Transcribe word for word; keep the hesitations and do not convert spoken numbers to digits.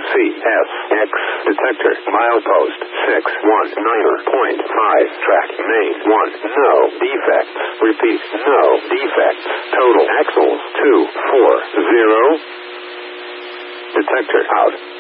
C S X detector milepost six one niner point five track main one no defects. Repeat, no defects. Total axles two four zero. Detector out.